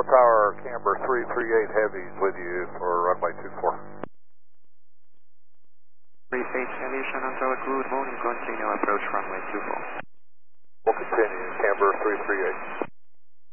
Tower, Camber 338 Heavies with you for runway 24. 38 Heavy, San Antonio, good morning, continue approach runway 24.